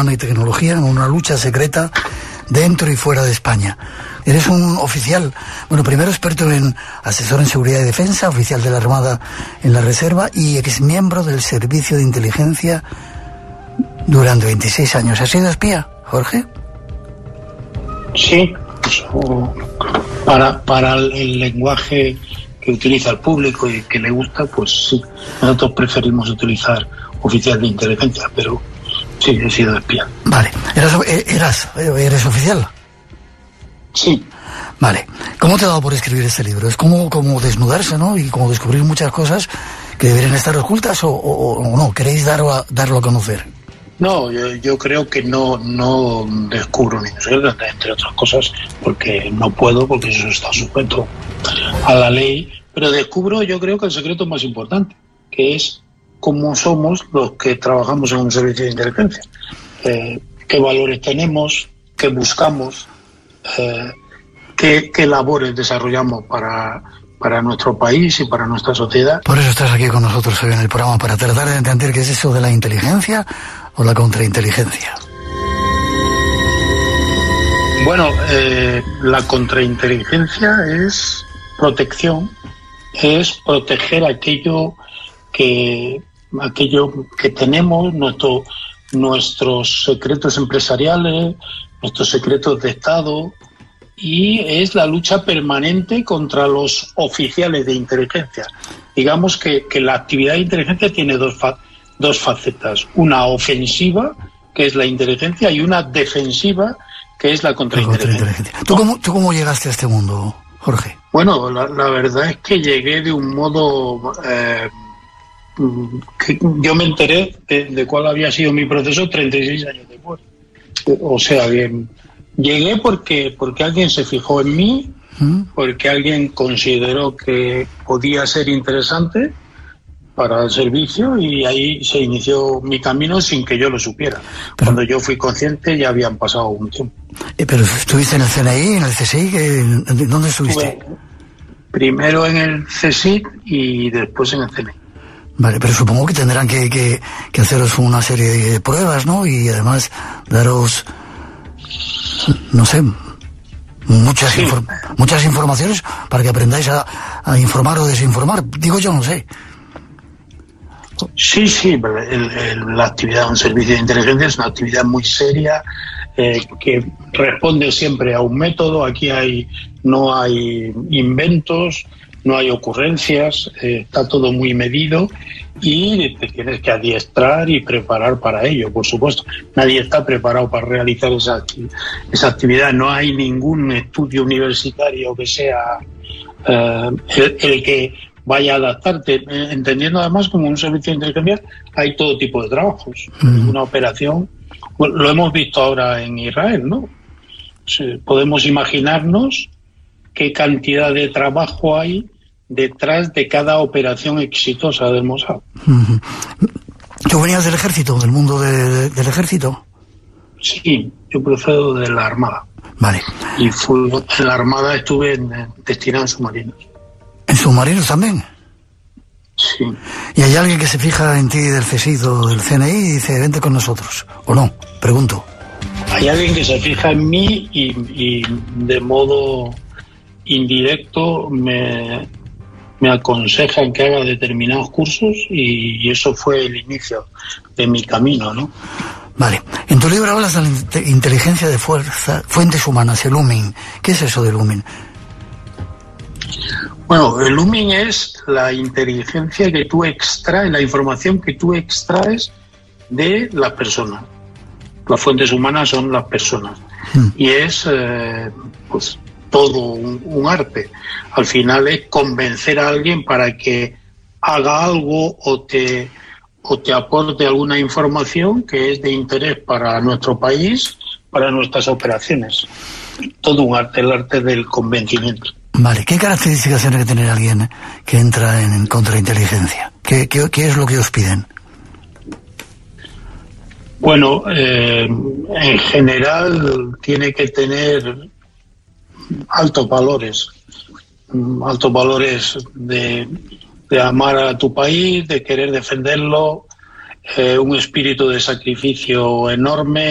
humano y tecnología en una lucha secreta dentro y fuera de España. Eres un oficial, bueno, primero experto en asesor en seguridad y defensa, oficial de la Armada en la Reserva y exmiembro del Servicio de Inteligencia durante 26 años. ¿Has sido espía, Jorge? Sí, para el lenguaje que utiliza el público y que le gusta, pues sí. Nosotros preferimos utilizar oficial de inteligencia, pero sí, he sido espía. Vale. ¿Eres oficial? Sí. Vale. ¿Cómo te ha dado por escribir este libro? Es como desnudarse, ¿no? Y como descubrir muchas cosas que deberían estar ocultas o no. ¿Queréis darlo a conocer? No, yo creo que no descubro ni secretos, entre otras cosas, porque no puedo, porque eso está sujeto a la ley, pero descubro, yo creo que el secreto más importante, que es cómo somos los que trabajamos en un servicio de inteligencia, qué valores tenemos, qué buscamos, qué labores desarrollamos para nuestro país y para nuestra sociedad. Por eso estás aquí con nosotros hoy en el programa, para tratar de entender qué es eso de la inteligencia o la contrainteligencia. Bueno, la contrainteligencia es protección, es proteger aquello que tenemos, nuestros secretos empresariales, nuestros secretos de Estado, y es la lucha permanente contra los oficiales de inteligencia. Digamos que la actividad de inteligencia tiene dos facetas, una ofensiva, que es la inteligencia, y una defensiva, que es la contrainteligencia. ¿Tú cómo llegaste a este mundo, Jorge? Bueno, la verdad es que llegué de un modo que yo me enteré de cuál había sido mi proceso 36 años después. O sea, bien, llegué porque alguien se fijó en mí, porque alguien consideró que podía ser interesante para el servicio, y ahí se inició mi camino sin que yo lo supiera. Cuando yo fui consciente ya habían pasado un tiempo. ¿Pero estuviste en el CNI, en el CSI? ¿Dónde estuviste? Primero en el CSI y después en el CNI. Vale, pero supongo que tendrán que haceros una serie de pruebas, ¿no? Y además daros, no sé, muchas informaciones para que aprendáis a informar o desinformar. Digo yo, no sé. Sí, la actividad de un servicio de inteligencia es una actividad muy seria, que responde siempre a un método. Aquí no hay inventos, no hay ocurrencias, está todo muy medido y te tienes que adiestrar y preparar para ello, por supuesto. Nadie está preparado para realizar esa actividad. No hay ningún estudio universitario que sea el que vaya a adaptarte, entendiendo además como un servicio de inteligencia hay todo tipo de trabajos. Una operación, bueno, lo hemos visto ahora en Israel, ¿no? Podemos imaginarnos qué cantidad de trabajo hay detrás de cada operación exitosa del Mossad. ¿Tú venías del ejército, del mundo del ejército? Sí, yo procedo de la Armada. Vale. Y en la Armada estuve destinado en submarinos. ¿En submarinos también? Sí. ¿Y hay alguien que se fija en ti del CSI o del CNI y dice, vente con nosotros? ¿O no? Pregunto. Hay alguien que se fija en mí y de modo indirecto me aconsejan que haga determinados cursos, y eso fue el inicio de mi camino, ¿no? Vale. En tu libro hablas de la inteligencia de fuentes humanas, el Looming. ¿Qué es eso del Looming? Bueno, el Looming es la inteligencia que tú extraes, la información que tú extraes de las personas. Las fuentes humanas son las personas. Y es pues todo un arte. Al final es convencer a alguien para que haga algo o te aporte alguna información que es de interés para nuestro país, para nuestras operaciones. Todo un arte, el arte del convencimiento. Vale, ¿qué características tiene que tener alguien que entra en contrainteligencia? ¿Qué es lo que os piden? Bueno, en general tiene que tener altos valores de amar a tu país, de querer defenderlo, un espíritu de sacrificio enorme.